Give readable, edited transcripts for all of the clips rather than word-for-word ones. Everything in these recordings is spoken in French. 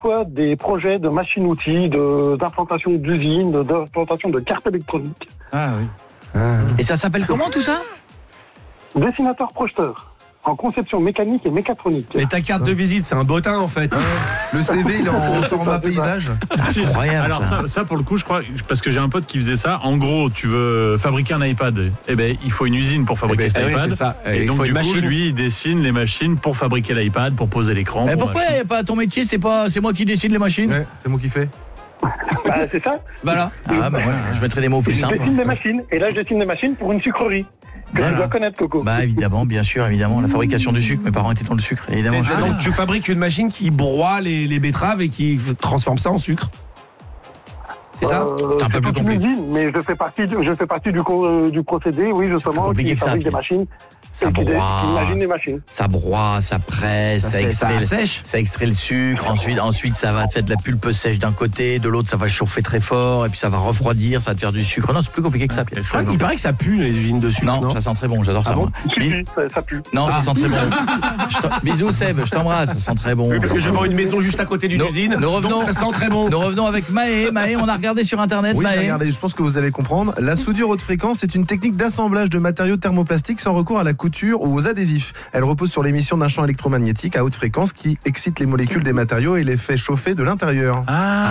quoi des projets de machines-outils, d'implantation d'usines, d'implantation de cartes électroniques. Ah oui. Et ça s'appelle comment tout ça? Dessinateur-projeteur. En conception mécanique et mécatronique. Mais ta carte de visite, c'est un bottin en fait. Le CV, il est en format paysage. C'est incroyable. Alors ça pour le coup, je crois, parce que j'ai un pote qui faisait ça. En gros, tu veux fabriquer un iPad, eh ben il faut une usine pour fabriquer cet oui, iPad. c'est ça. Et Il donc faut du une coup, machine. lui, il dessine les machines pour fabriquer l'iPad, pour poser l'écran. Mais pour pourquoi machin. y a pas ton métier? C'est moi qui dessine les machines. Ouais, c'est moi qui fais. Bah, c'est ça. Voilà. Ah bah ouais, je mettrais des mots plus Je simples. dessine des machines. Et là, je dessine des machines pour une sucrerie. Que tu dois connaître, Coco. Bah évidemment, bien sûr, évidemment, la fabrication du sucre. Mes parents étaient dans le sucre, évidemment. Donc tu fabriques une machine qui broie les betteraves et qui transforme ça en sucre. C'est ça? C'est un peu plus compliqué. Mais je fais partie du procédé, oui, justement, compliqué qui que ça, fabrique des Pierre. machines. Ça et qui broie. imagine des machines. Ça broie, ça presse, ça extrait le sucre. Ensuite, ça va te faire de la pulpe sèche d'un côté, de l'autre, ça va chauffer très fort, et puis ça va refroidir, ça va te faire du sucre. Non, c'est plus compliqué que ça, Pierre. Il paraît que ça pue les usines de sucre. Non, ça sent très bon, j'adore ça. Ah bon moi. Si, ça pue. Non, ça sent très bon. Bisous Seb, je t'embrasse, ça sent très bon. Oui, parce que je vends une maison juste à côté d'une usine, donc ça sent très bon. Nous revenons avec Maë. Maë, on a regardé sur internet. Oui, Maë. regardez, je pense que vous allez comprendre. La soudure haute fréquence est une technique d'assemblage de matériaux thermoplastiques sans recours à la couture ou aux adhésifs. Elle repose sur l'émission d'un champ électromagnétique à haute fréquence qui excite les molécules des matériaux et les fait chauffer de l'intérieur.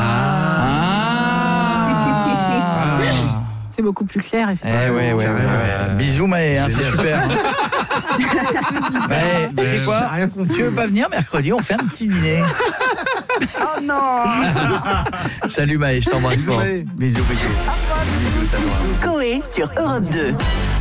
C'est beaucoup plus clair, effectivement. Ouais. Bisous Maë, hein, c'est super. Maë, tu sais quoi? Tu veux pas venir mercredi? On fait un petit dîner. Oh non. Salut Maë, je t'embrasse fort. Maë. Bisous. Coé sur Europe 2.